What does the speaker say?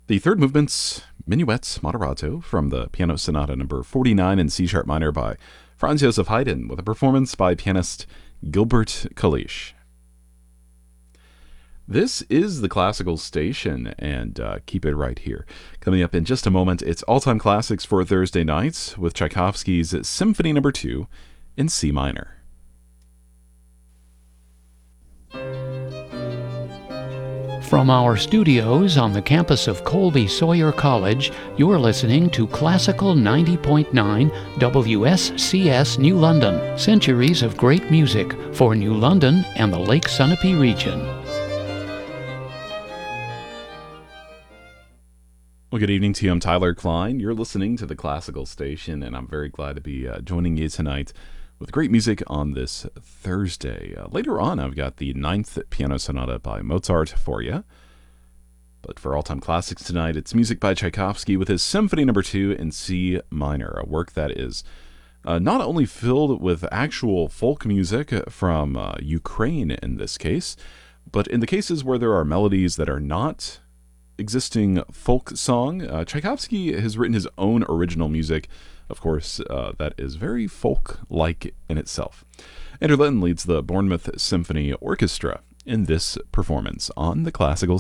The third movement's Minuets Moderato from the Piano Sonata number 49 in C-sharp minor by Franz Joseph Haydn, with a performance by pianist Gilbert Kalisch. This is the Classical Station, and keep it right here. Coming up in just a moment, it's All-Time Classics for Thursday nights with Tchaikovsky's Symphony No. 2 in C minor. From our studios on the campus of Colby Sawyer College, you're listening to Classical 90.9 WSCS New London. Centuries of great music for New London and the Lake Sunapee region. Well, good evening to you. I'm Tyler Klein. You're listening to the Classical Station, and I'm very glad to be joining you tonight with great music on this Thursday. Later on, I've got the 9th Piano Sonata by Mozart for you. But for All-Time Classics tonight, it's music by Tchaikovsky with his Symphony No. 2 in C minor, a work that is not only filled with actual folk music from Ukraine in this case, but in the cases where there are melodies that are not existing folk song, Tchaikovsky has written his own original music. Of course, that is very folk-like in itself. Andrew Linton leads the Bournemouth Symphony Orchestra in this performance on the Classical